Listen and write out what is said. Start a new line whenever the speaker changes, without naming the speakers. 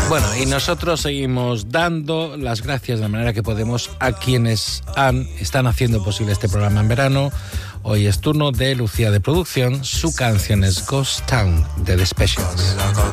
Bueno, y nosotros seguimos dando las gracias de la manera que podemos a quienes están haciendo posible este programa en verano. Hoy es turno de Lucía de Producción. Su canción es Ghost Town de The Specials.